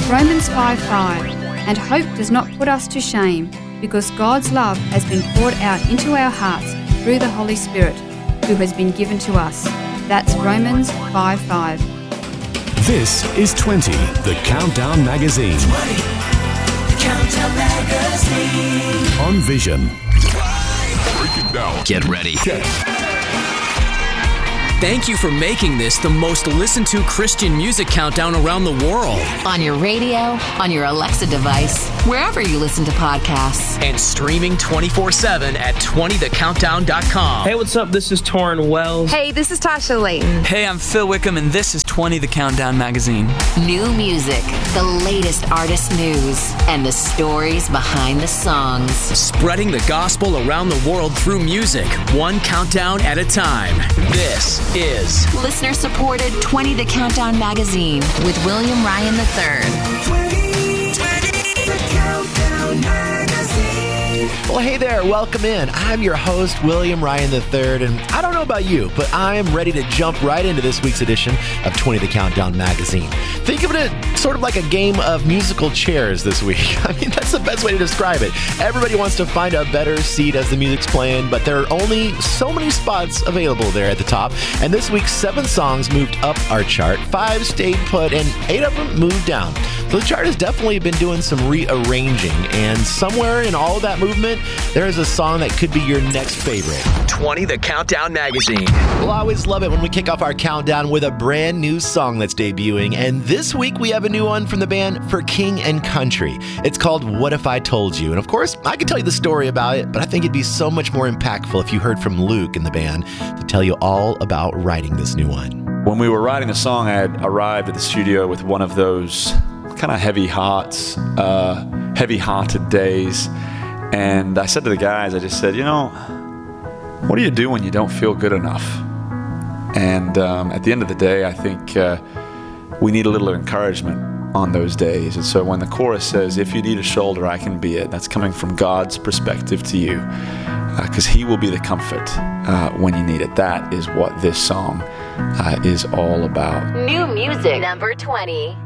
Romans 5:5, and hope does not put us to shame, because God's love has been poured out into our hearts through the Holy Spirit, who has been given to us. That's Romans 5:5. This is 20, the Countdown Magazine. 20, the Countdown Magazine. On Vision. Break it down. Get ready. Thank you for making this the most listened to Christian music countdown around the world. On your radio, on your Alexa device, wherever you listen to podcasts. And streaming 24/7 at 20thecountdown.com. Hey, what's up? This is Torrin Wells. Hey, this is Tasha Layton. Hey, I'm Phil Wickham, and this is 20, the Countdown Magazine. New music, the latest artist news, and the stories behind the songs. Spreading the gospel around the world through music, one countdown at a time. This is listener-supported 20 The Countdown Magazine with William Ryan III. 20, the Countdown Magazine. Well, hey there, welcome in. I'm your host, William Ryan III, and I don't know about you, but I am ready to jump right into this week's edition of 20 The Countdown Magazine. Think of it as sort of like a game of musical chairs this week. I mean, that's the best way to describe it. Everybody wants to find a better seat as the music's playing, but there are only so many spots available there at the top. And this week, 7 songs moved up our chart, 5 stayed put, and 8 of them moved down. So the chart has definitely been doing some rearranging, and somewhere in all of that movement, there is a song that could be your next favorite. 20 The Countdown Magazine. Well, I always love it when we kick off our countdown with a brand new song that's debuting, and this week we have a new one from the band For King and Country. It's called What If I Told You? And of course, I could tell you the story about it, but I think it'd be so much more impactful if you heard from Luke in the band to tell you all about writing this new one. When we were writing the song, I had arrived at the studio with one of those kind of heavy-hearted days. And I said to the guys, I just said, what do you do when you don't feel good enough? And at the end of the day, I think we need a little encouragement on those days. And so when the chorus says, if you need a shoulder, I can be it, that's coming from God's perspective to you, because He will be the comfort when you need it. That is what this song is all about. New music, number 20.